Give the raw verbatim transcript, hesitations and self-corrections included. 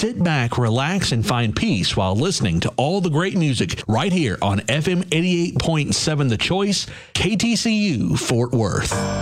Sit back, relax, and find peace while listening to all the great music right here on F M eighty-eight point seven The Choice, K T C U, Fort Worth.